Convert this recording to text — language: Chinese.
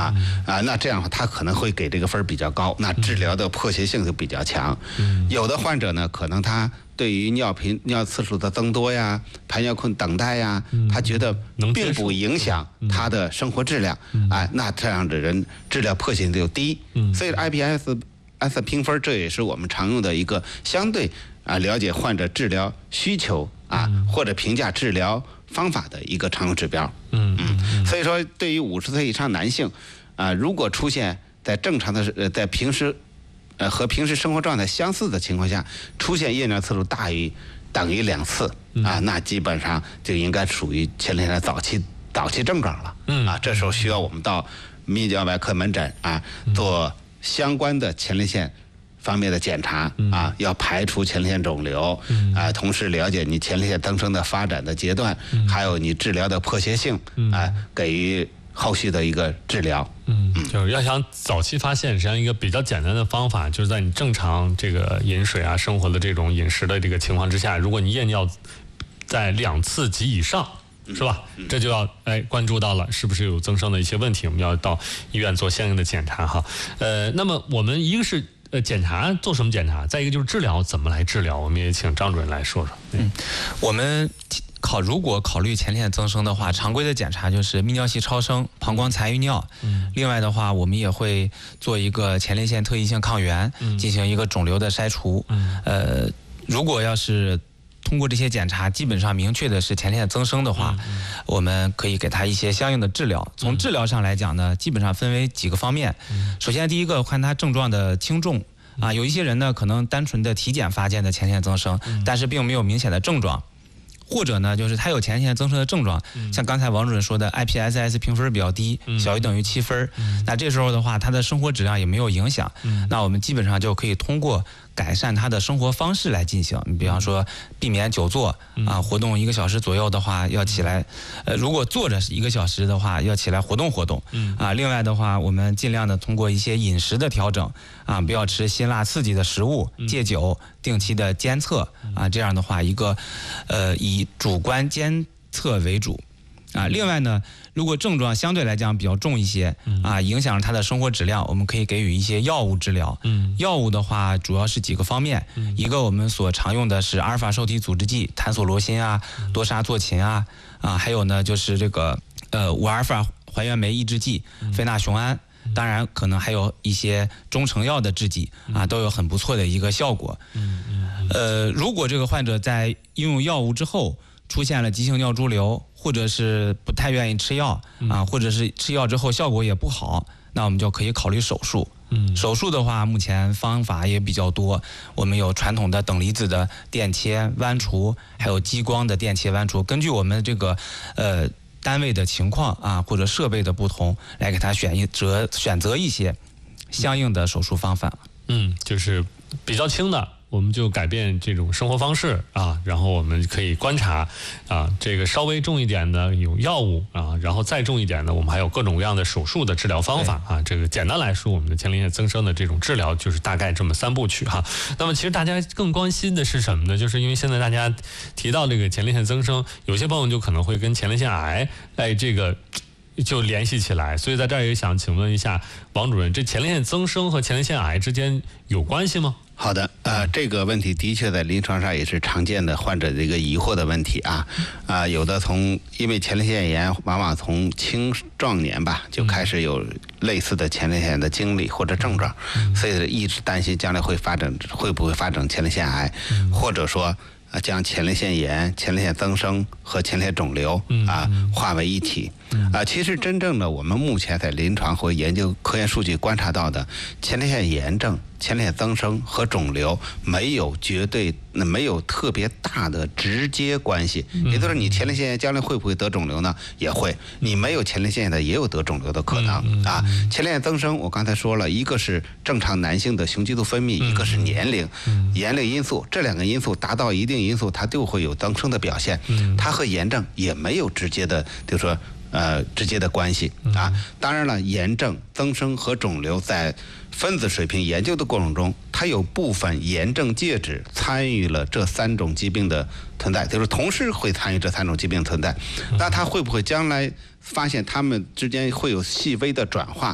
那这样的话他可能会给这个分比较高，那治疗的迫切性就比较强。有的患者呢，可能他对于尿次数的增多呀、排尿困等待呀，他觉得并不影响他的生活质量，那这样的人治疗迫切性就低。所以 IPSS 评分这也是我们常用的一个相对了解患者治疗需求或者评价治疗方法的一个常用指标。所以说，对于50岁以上男性，如果出现在正常的在平时和平时生活状态相似的情况下，出现夜尿次数大于等于2次那基本上就应该属于前列腺的早期症状了。这时候需要我们到泌尿外科门诊做相关的前列腺方面的检查要排除前列腺肿瘤同时了解你前列腺增生的发展的阶段，还有你治疗的迫切性给予后续的一个治疗。 就是要想早期发现，实际上一个比较简单的方法，就是在你正常这个饮水生活的这种饮食的这个情况之下，如果你夜尿在2次及以上，是吧？这就要关注到了是不是有增生的一些问题，我们要到医院做相应的检查哈。那么我们一个是检查做什么检查，再一个就是治疗怎么来治疗，我们也请张主任来说说。 我们如果考虑前列腺增生的话，常规的检查就是泌尿系超声、膀胱残余尿。另外的话，我们也会做一个前列腺特异性抗原，进行一个肿瘤的筛除。如果要是通过这些检查，基本上明确的是前列腺增生的话，我们可以给他一些相应的治疗。从治疗上来讲呢，基本上分为几个方面。首先，第一个看他症状的轻重有一些人呢，可能单纯的体检发现的前列腺增生，但是并没有明显的症状。或者呢，就是他有前列腺增生的症状，像刚才王主任说的 IPSS 评分比较低，小于等于7分，那这时候的话，他的生活质量也没有影响，那我们基本上就可以通过改善他的生活方式来进行。你比方说，避免久坐活动1个小时左右的话，要起来，如果坐着1个小时的话，要起来活动活动另外的话，我们尽量的通过一些饮食的调整不要吃辛辣刺激的食物，戒酒，定期的监测这样的话，一个以主观监测为主另外呢，如果症状相对来讲比较重一些影响了他的生活质量，我们可以给予一些药物治疗。药物的话主要是几个方面，一个我们所常用的是阿尔法受体阻滞剂，坦索罗辛多沙唑嗪还有呢就是这个5阿尔法还原酶抑制剂非那雄胺。当然可能还有一些中成药的制剂都有很不错的一个效果。如果这个患者在应用药物之后出现了急性尿潴留，或者是不太愿意吃药或者是吃药之后效果也不好，那我们就可以考虑手术。手术的话，目前方法也比较多，我们有传统的等离子的电切剜除，还有激光的电切剜除，根据我们这个单位的情况或者设备的不同，来给他选择一些相应的手术方法。 就是比较轻的，我们就改变这种生活方式然后我们可以观察这个稍微重一点的有药物然后再重一点的，我们还有各种各样的手术的治疗方法这个简单来说，我们的前列腺增生的这种治疗就是大概这么3部曲那么其实大家更关心的是什么呢？就是因为现在大家提到这个前列腺增生，有些朋友就可能会跟前列腺癌这个就联系起来，所以在这儿也想请问一下王主任，这前列腺增生和前列腺癌之间有关系吗？ 好的，这个问题的确在临床上也是常见的患者的一个疑惑的问题有的因为前列腺炎往往从青壮年就开始有类似的前列腺的经历或者症状，所以一直担心将来会不会发展前列腺癌，或者说将前列腺炎、前列腺增生和前列腺肿瘤化为一体。其实真正的我们目前在临床或研究科研数据观察到的前列腺炎症、前列腺增生和肿瘤没有特别大的直接关系。也就是说，你前列腺炎将来会不会得肿瘤呢？也会。你没有前列腺炎的也有得肿瘤的可能前列腺增生我刚才说了，一个是正常男性的雄激素分泌，一个是年龄因素，这2个因素达到一定因素，它就会有增生的表现。它和炎症也没有直接的，就是说直接的关系当然了，炎症、增生和肿瘤在分子水平研究的过程中，它有部分炎症介质参与了这3种疾病的存在，就是同时会参与这3种疾病存在。那它会不会将来发现它们之间会有细微的转化，